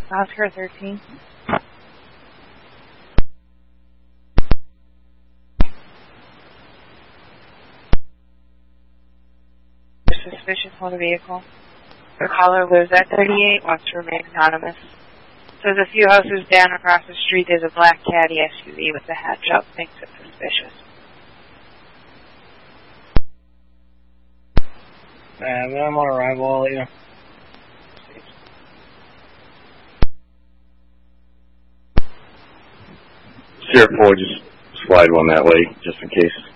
Oscar 13. Suspicious motor vehicle. The caller lives at 38, wants to remain anonymous. Says a few houses down across the street there's a black Caddy SUV with the hatch up, thinks it's suspicious. I'm on arrival, I'll let you know. Sierra 4, just slide one that way, just in case.